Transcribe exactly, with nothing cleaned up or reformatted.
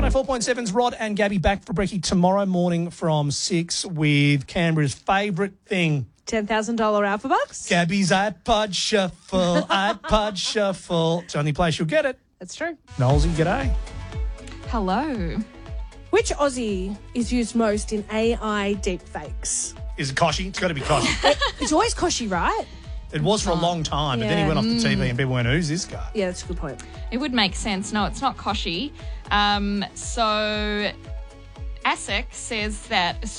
ninety-four point seven's Rod and Gabby back for brekkie tomorrow morning from six with Canberra's favourite thing. ten thousand dollars Alpha Bucks. Gabby's iPod Shuffle, iPod Shuffle. It's the only place you'll get it. That's true. Nolesy, g'day. Hello. Which Aussie is used most in A I deepfakes? Is it Koshy? It's got to be Koshy. It's always Koshy, right? It was for a long time, but then he Yeah. went off the T V and people went, who's this guy? Yeah, that's a good point. It would make sense. No, it's not Koshy. Um, so ASIC says that